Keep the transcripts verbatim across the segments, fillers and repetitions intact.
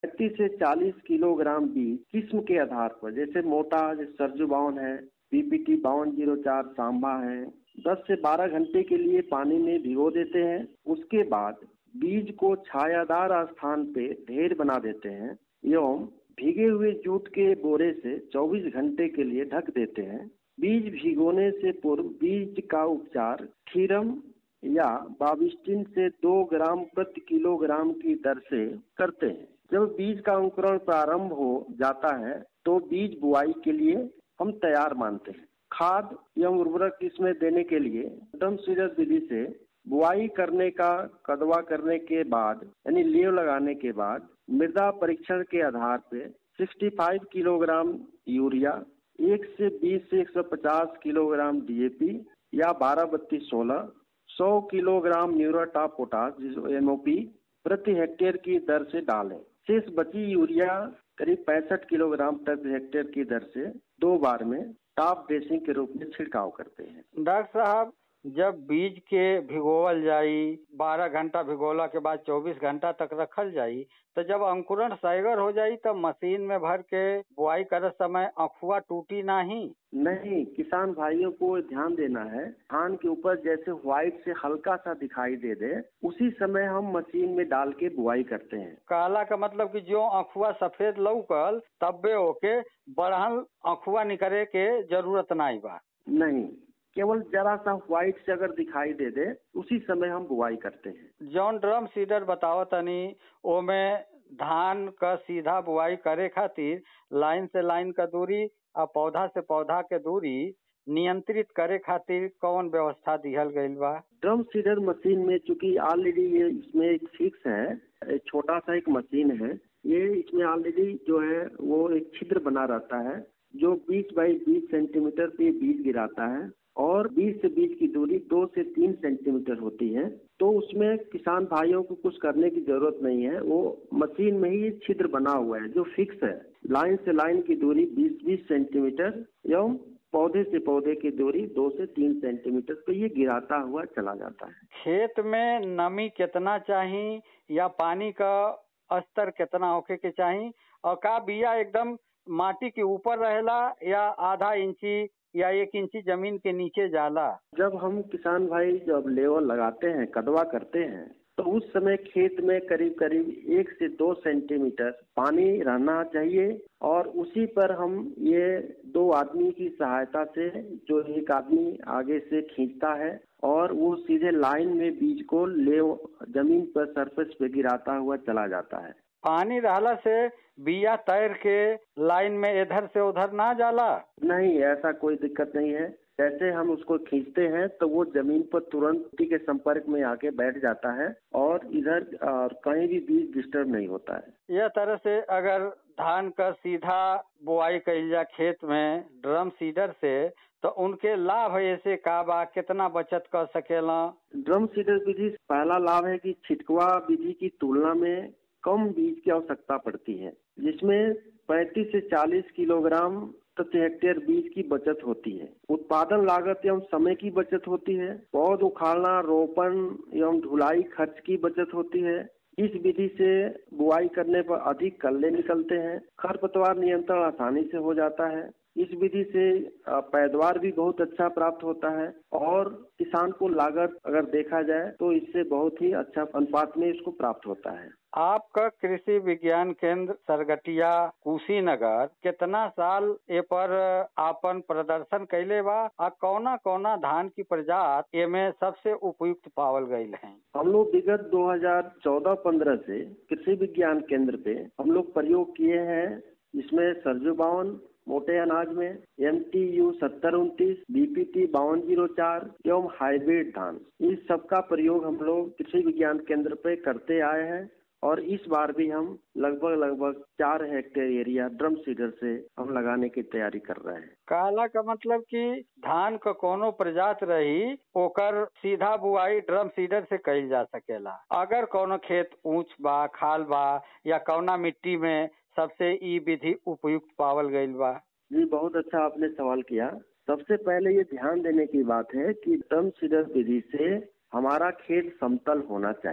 पैंतीस से चालीस किलोग्राम बीज किस्म के आधार पर, जैसे मोटा जैसे सरजू बावन है, बीपीटी बावन जीरो चार सांबा है, दस से बारह घंटे के लिए पानी में भिगो देते हैं। उसके बाद बीज को छायादार स्थान पे ढेर बना देते हैं एवं भीगे हुए जूट के बोरे से चौबीस घंटे के लिए ढक देते हैं। बीज भिगोने से पूर्व बीज का उपचार थीरम या बाविस्टिन से दो ग्राम प्रति किलोग्राम की दर से करते हैं। जब बीज का अंकुरण प्रारंभ हो जाता है तो बीज बुआई के लिए हम तैयार मानते हैं। खाद एवं उर्वरक इसमें देने के लिए ड्रम सीडर विधि से बुआई करने का कदवा करने के बाद यानी लेव लगाने के बाद मृदा परीक्षण के आधार पे पैंसठ किलोग्राम यूरिया, एक से बीस से एक सौ पचास किलोग्राम डीएपी या बारह बत्तीस सोलह, सौ किलोग्राम म्यूरेट ऑफ पोटाश जिसको एमओपी प्रति हेक्टेयर की दर से डालें। शेष बची यूरिया करीब पैंसठ किलोग्राम प्रति हेक्टेयर की दर से दो बार में टॉप ड्रेसिंग के रूप में छिड़काव करते हैं। डॉक्टर साहब, जब बीज के भिगोवल जाई, बारह घंटा भिगोला के बाद चौबीस घंटा तक रखल जाई, तो जब अंकुरण सैगर हो जाई तब मशीन में भर के बुआई करत समय अखुआ टूटी नहीं? नहीं, किसान भाइयों को ध्यान देना है, धान के ऊपर जैसे व्हाइट से हल्का सा दिखाई दे दे उसी समय हम मशीन में डाल के बुआई करते हैं। काला का मतलब कि जो अखुआ सफेद लौकल तब्बे होके बढ़ल अखुआ निकले के जरूरत नहीं बा? नहीं, केवल जरा सा व्हाइट से अगर दिखाई दे दे उसी समय हम बुआई करते हैं। जौन ड्रम सीडर बताओ तनी ओमे धान का सीधा बुआई करे खातिर लाइन से लाइन का दूरी और पौधा से पौधा के दूरी नियंत्रित करे खातिर कौन व्यवस्था दिहल गईल बा? ड्रम सीडर मशीन में चूंकि ऑलरेडी ये इसमें एक फिक्स है, एक छोटा सा एक मशीन है, ये इसमें ऑलरेडी जो है वो एक छिद्र बना रहता है जो बीस बाई बीस सेंटीमीटर पे बीज गिराता है और बीज से बीज की दूरी दो से तीन सेंटीमीटर होती है। तो उसमें किसान भाइयों को कुछ करने की जरूरत नहीं है, वो मशीन में ही छिद्र बना हुआ है जो फिक्स है। लाइन से लाइन की दूरी बीस बीस सेंटीमीटर एवं पौधे से पौधे की दूरी दो से तीन सेंटीमीटर पे ये गिराता हुआ चला जाता है। खेत में नमी कितना चाहिए या पानी का स्तर कितना होके के चाहिए, और का बिया एकदम माटी के ऊपर रहेला या आधा इंची या एक इंची जमीन के नीचे जाला? जब हम किसान भाई जब लेवल लगाते हैं, कदवा करते हैं, तो उस समय खेत में करीब करीब एक से दो सेंटीमीटर पानी रहना चाहिए और उसी पर हम ये दो आदमी की सहायता से, जो एक आदमी आगे से खींचता है और वो सीधे लाइन में बीज को ले जमीन पर सरफेस पे गिराता हुआ चला जाता है। पानी रहला से बिया तैर के लाइन में इधर से उधर ना जाला? नहीं, ऐसा कोई दिक्कत नहीं है। जैसे हम उसको खींचते हैं तो वो जमीन पर तुरंत मिट्टी के संपर्क में आके बैठ जाता है और इधर कहीं भी बीज डिस्टर्ब नहीं होता है। यह तरह से अगर धान का सीधा बुआई कइल जा खेत में ड्रम सीडर से तो उनके लाभ ऐसे का बा, कितना बचत कर सकेला? ड्रम सीडर विधि पहला लाभ है कि छिटकवा विधि की तुलना में कम बीज की आवश्यकता पड़ती है, जिसमें पैंतीस से चालीस किलोग्राम प्रति हेक्टेयर बीज की बचत होती है। उत्पादन लागत एवं समय की बचत होती है। पौध उखाड़ना, रोपण एवं ढुलाई खर्च की बचत होती है। इस विधि से बुआई करने पर अधिक कल्ले निकलते हैं। खरपतवार नियंत्रण आसानी से हो जाता है। इस विधि से पैदावार भी बहुत अच्छा प्राप्त होता है और किसान को लागत अगर देखा जाए तो इससे बहुत ही अच्छा अनुपात में इसको प्राप्त होता है। आपका कृषि विज्ञान केंद्र सरगटिया कुशीनगर कितना साल ए पर आपन प्रदर्शन कैले बा और कौना कौना धान की प्रजाति एमे सबसे उपयुक्त पावल गईल है? हम लोग विगत दो हज़ार चौदह पंद्रह से कृषि विज्ञान केंद्र पे हम लोग प्रयोग किए हैं। इसमें सरजू बावन मोटे अनाज में एम टी यू सत्तर उनतीस, बी पी टी बावन जीरो चार एवं हाइब्रिड धान, इस सब का प्रयोग हम लोग कृषि विज्ञान केंद्र पे करते आए हैं और इस बार भी हम लगभग लगभग चार हेक्टेयर एरिया ड्रम सीडर से हम लगाने की तैयारी कर रहे हैं। काला का मतलब कि धान का कोनो प्रजाति रही ओकर सीधा बुआई ड्रम सीडर से कइल जा सकेला। अगर कोनो खेत ऊंच बा, खाल बा या कौना मिट्टी में सबसे ई विधि उपयुक्त पावल गईल बा? जी, बहुत अच्छा आपने सवाल किया। सबसे पहले ये ध्यान देने की बात है कि ड्रम सीडर विधि से हमारा खेत समतल होना चाहिए।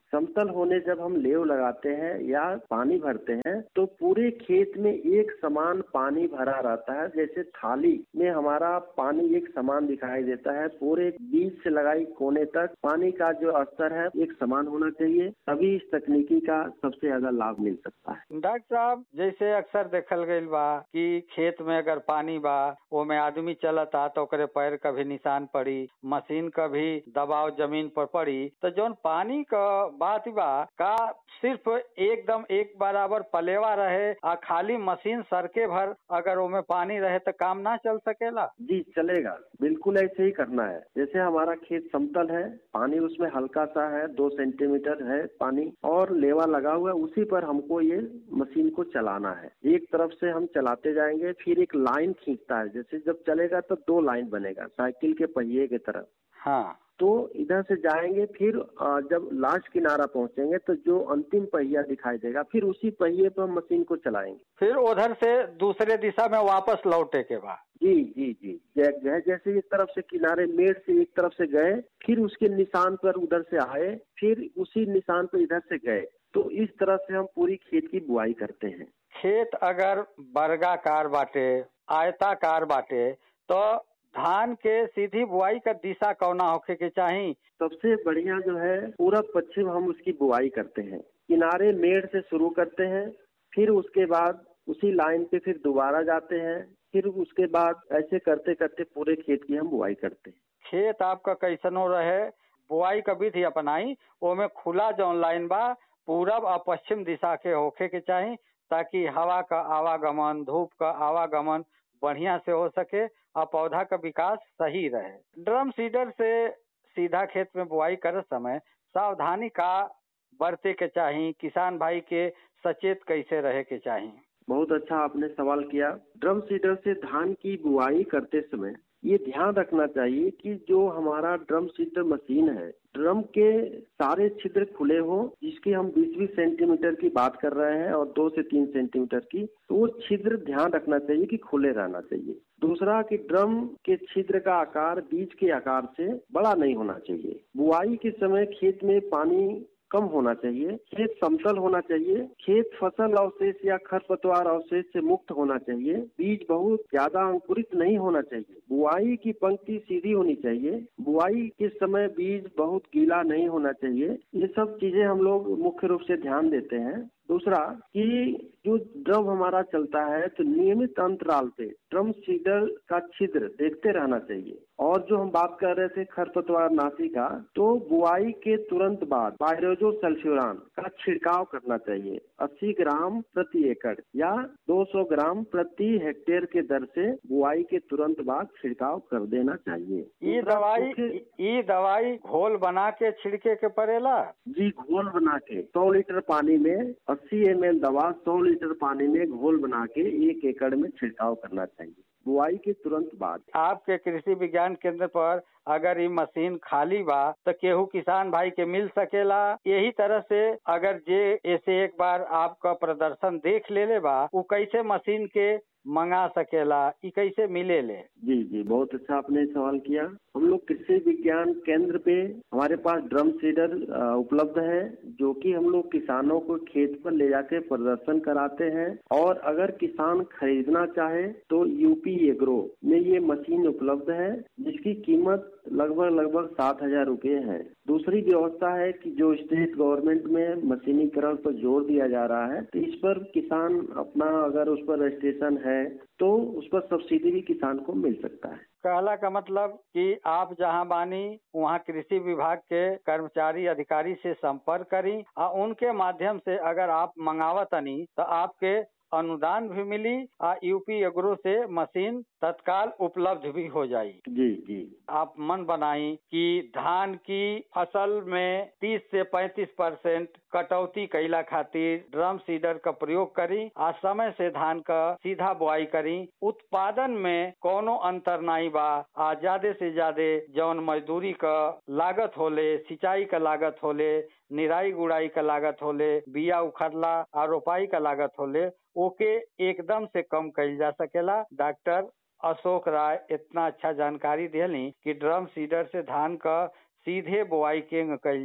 समतल होने जब हम लेव लगाते हैं या पानी भरते हैं तो पूरे खेत में एक समान पानी भरा रहता है। जैसे थाली में हमारा पानी एक समान दिखाई देता है, पूरे बीज से लगाई कोने तक पानी का जो स्तर है एक समान होना चाहिए, तभी इस तकनीकी का सबसे ज्यादा लाभ मिल सकता है। डॉक्टर साहब, जैसे अक्सर देखल गईल बा कि खेत में अगर पानी बा वो में आदमी चलता तो ओकरे पैर का भी निशान पड़ी, मशीन का भी दबाव जमीन पर पड़ी, तो जौन पानी का बात बा का सिर्फ एकदम एक बराबर पलेवा रहे आ खाली मशीन सरके भर अगर उसमें पानी रहे तो काम ना चल सकेला? जी चलेगा, बिल्कुल ऐसे ही करना है। जैसे हमारा खेत समतल है, पानी उसमें हल्का सा है, दो सेंटीमीटर है पानी और लेवा लगा हुआ है, उसी पर हमको ये मशीन को चलाना है। एक तरफ से हम चलाते जाएंगे, फिर एक लाइन खींचता है, जैसे जब चलेगा तो दो लाइन बनेगा साइकिल के पहिए की तरफ। हाँ, तो इधर से जाएंगे, फिर जब लास्ट किनारा पहुंचेंगे तो जो अंतिम पहिया दिखाई देगा, फिर उसी पहिए पर हम मशीन को चलाएंगे। फिर उधर से दूसरे दिशा में वापस लौटे के बाद? जी जी जी जै, जैसे एक तरफ से किनारे मेड़ से एक तरफ से गए, फिर उसके निशान पर उधर से आए, फिर उसी निशान पर इधर से गए, तो इस तरह से हम पूरी खेत की बुआई करते हैं। खेत अगर वर्गाकार बाटे, आयताकार बाटे, तो धान के सीधी बुआई का दिशा कौना होखे के चाही? सबसे बढ़िया जो है पूरब पश्चिम हम उसकी बुआई करते हैं। किनारे मेड़ से शुरू करते हैं, फिर उसके बाद उसी लाइन पे फिर दोबारा जाते हैं, फिर उसके बाद ऐसे करते करते पूरे खेत की हम बुआई करते हैं। खेत आपका कैसनो रहे, बुआई का विधि अपनाई, ओमे खुला जौन लाइन बा पूरब और पश्चिम दिशा के होखे के चाही, ताकि हवा का आवागमन, धूप का आवागमन बढ़िया से हो सके और पौधा का विकास सही रहे। ड्रम सीडर से सीधा खेत में बुआई करे समय सावधानी का बरते के चाही, किसान भाई के सचेत कैसे रहे के चाही? बहुत अच्छा आपने सवाल किया। ड्रम सीडर से धान की बुआई करते समय ये ध्यान रखना चाहिए कि जो हमारा ड्रम सीडर मशीन है, ड्रम के सारे छिद्र खुले हो, जिसकी हम बीस बीस सेंटीमीटर की बात कर रहे हैं और दो से तीन सेंटीमीटर की, तो वो छिद्र ध्यान रखना चाहिए कि खुले रहना चाहिए। दूसरा कि ड्रम के छिद्र का आकार बीज के आकार से बड़ा नहीं होना चाहिए। बुआई के समय खेत में पानी कम होना चाहिए, खेत समतल होना चाहिए, खेत फसल अवशेष या खरपतवार अवशेष से मुक्त होना चाहिए, बीज बहुत ज्यादा अंकुरित नहीं होना चाहिए, बुआई की पंक्ति सीधी होनी चाहिए, बुआई के समय बीज बहुत गीला नहीं होना चाहिए। ये सब चीजें हम लोग मुख्य रूप से ध्यान देते हैं। दूसरा कि जो ड्रम हमारा चलता है तो नियमित अंतराल पे ड्रम सीडर का छिद्र देखते रहना चाहिए। और जो हम बात कर रहे थे खरपतवार नाशी का, तो बुआई के तुरंत बाद पायरोजो सल्फ्यूरान का छिड़काव करना चाहिए अस्सी ग्राम प्रति एकड़ या दो सौ ग्राम प्रति हेक्टेयर के दर से बुआई के तुरंत बाद छिड़काव कर देना चाहिए। ये दवाई ये दवाई घोल बना के छिड़के के पड़ेला? जी, घोल बना के सौ लीटर पानी में अस्सी एम एल दवा सौ लीटर पानी में घोल बना के एक एकड़ में छिड़काव करना चाहिए बुआई के तुरंत बाद। आपके कृषि विज्ञान केंद्र पर अगर ये मशीन खाली बा तो केहू किसान भाई के मिल सकेला? यही तरह से अगर जे ऐसे एक बार आपका प्रदर्शन देख ले ले बा, वो कैसे मशीन के मंगा सकेला, ये कैसे मिले ले? जी जी बहुत अच्छा आपने सवाल किया। हम लोग कृषि विज्ञान केंद्र पे हमारे पास ड्रम सीडर उपलब्ध है, जो कि हम लोग किसानों को खेत पर ले जाके प्रदर्शन कराते हैं। और अगर किसान खरीदना चाहे तो यूपी एग्रो में ये मशीन उपलब्ध है, जिसकी कीमत लगभग लगभग सात हजार रुपये है। दूसरी व्यवस्था है कि जो स्टेट गवर्नमेंट में मशीनीकरण पर जोर दिया जा रहा है, तो इस पर किसान अपना अगर उस पर रजिस्ट्रेशन है तो उस पर सब्सिडी भी किसान को मिल सकता है। कहला का मतलब कि आप जहां बानी वहां कृषि विभाग के कर्मचारी अधिकारी से संपर्क करी और उनके माध्यम से अगर आप मंगावतनी तो आपके अनुदान भी मिली और यूपी एग्रो से मशीन तत्काल उपलब्ध भी हो जाई। जी जी आप मन बनाई कि धान की फसल में तीस से पैंतीस परसेंट कटौती कैला खातिर ड्रम सीडर का प्रयोग करी और समय से धान का सीधा बुआई करी। उत्पादन में कोनो अंतर नहीं बा, आ ज्यादा से ज्यादा जौन मजदूरी का लागत होले, सिंचाई का लागत होले, निराई गुड़ाई का लागत होले, बिया उखड़ला और रोपाई का लागत होले, ओके एकदम से कम कैल जा सकेला। डॉक्टर अशोक राय इतना अच्छा जानकारी दिली कि ड्रम सीडर से धान का सीधे बुआई के कैल जा,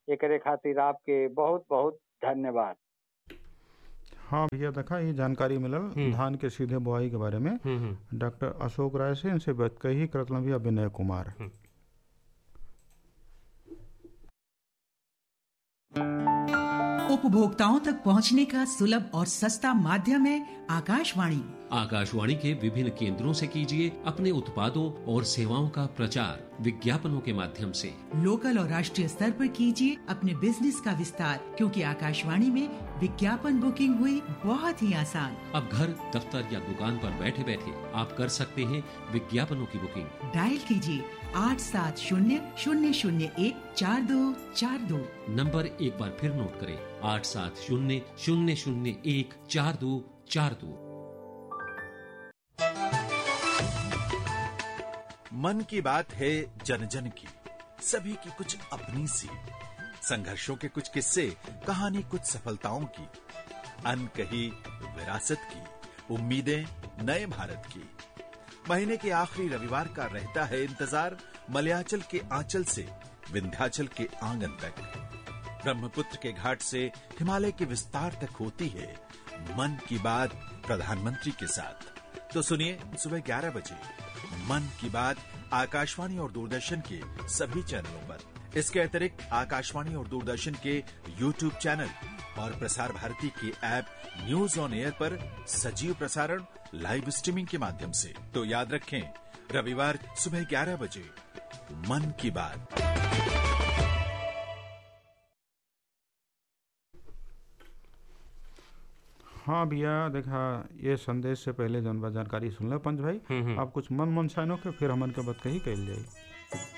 एकरे खातिर आपके बहुत बहुत धन्यवाद। हाँ भैया, देखा ये जानकारी मिलल धान के सीधे बुआई के बारे में डॉक्टर अशोक राय से, इनसे बात कही करतल भी अभिनय कुमार। उपभोक्ताओं तक पहुंचने का सुलभ और सस्ता माध्यम है आकाशवाणी। आकाशवाणी के विभिन्न केंद्रों से कीजिए अपने उत्पादों और सेवाओं का प्रचार विज्ञापनों के माध्यम से। लोकल और राष्ट्रीय स्तर पर कीजिए अपने बिजनेस का विस्तार, क्योंकि आकाशवाणी में विज्ञापन बुकिंग हुई बहुत ही आसान। अब घर, दफ्तर या दुकान पर बैठे बैठे आप कर सकते हैं विज्ञापनों की बुकिंग। डायल कीजिए आठ सात शून्य शून्य शून्य एक चार दो चार दो। नंबर एक बार फिर नोट करें, आठ सात शून्य शून्य शून्य एक चार दो चार दो। मन की बात है जन जन की, सभी की कुछ अपनी सी, संघर्षों के कुछ किस्से, कहानी कुछ सफलताओं की, अनकही विरासत की, उम्मीदें नए भारत की। महीने के आखिरी रविवार का रहता है इंतजार, मलयाचल के आंचल से विंध्याचल के आंगन तक, ब्रह्मपुत्र के घाट से हिमालय के विस्तार तक होती है मन की बात प्रधानमंत्री के साथ। तो सुनिए सुबह ग्यारह बजे मन की बात आकाशवाणी और दूरदर्शन के सभी चैनलों पर। इसके अतिरिक्त आकाशवाणी और दूरदर्शन के यूट्यूब चैनल और प्रसार भारती के ऐप न्यूज ऑन एयर पर सजीव प्रसारण लाइव स्ट्रीमिंग के माध्यम से। तो याद रखें, रविवार सुबह ग्यारह बजे मन की बात। हाँ भैया, देखा ये संदेश से पहले जौन बा जानकारी सुन ले पंच भाई। अब कुछ मन मनसाइनों के फिर हमन के बात कही कही जाए।